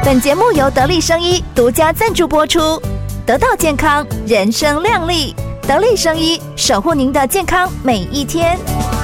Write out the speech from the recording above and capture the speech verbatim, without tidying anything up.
本节目由得力生医独家赞助播出，得到健康，人生亮丽。得力生医，守护您的健康每一天。